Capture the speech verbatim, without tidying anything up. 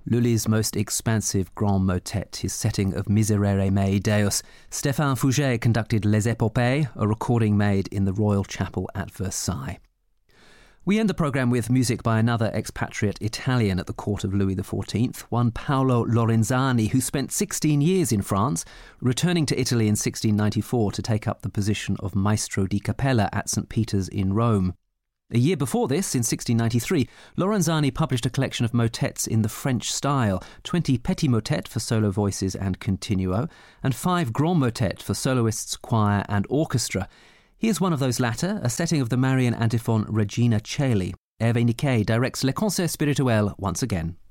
Lully's most expansive grand motet, his setting of Miserere Mei Deus. Stéphane Fouget conducted Les Épopées, a recording made in the Royal Chapel at Versailles. We end the programme with music by another expatriate Italian at the court of Louis the fourteenth, one Paolo Lorenzani, who spent sixteen years in France, returning to Italy in sixteen ninety-four to take up the position of Maestro di Cappella at Saint Peter's in Rome. A year before this, in sixteen ninety-three, Lorenzani published a collection of motets in the French style, twenty petit motets for solo voices and continuo, and five grand motets for soloists, choir and orchestra. Here's one of those latter, a setting of the Marian antiphon Regina Coeli. Hervé Niquet directs Les Concerts Spirituels once again.